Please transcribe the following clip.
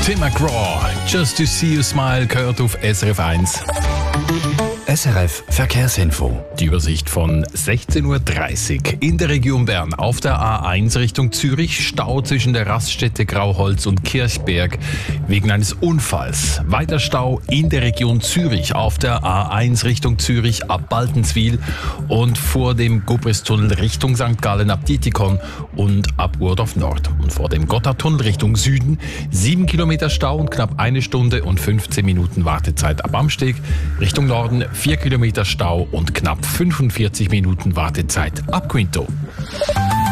Tim McGraw, Just to See You Smile, gehört auf SRF 1. SRF Verkehrsinfo. Die Übersicht von 16.30 Uhr. In der Region Bern auf der A1 Richtung Zürich Stau zwischen der Raststätte Grauholz und Kirchberg wegen eines Unfalls. Weiter Stau in der Region Zürich auf der A1 Richtung Zürich ab Baltenswil und vor dem Gobristunnel Richtung St. Gallen ab Dietikon und ab Urdorf Nord. Und vor dem Gotthardtunnel Richtung Süden 7 Kilometer Stau und knapp 1 Stunde und 15 Minuten Wartezeit ab Amsteg. Richtung Norden 4 Kilometer Stau und knapp 45 Minuten Wartezeit ab Quinto.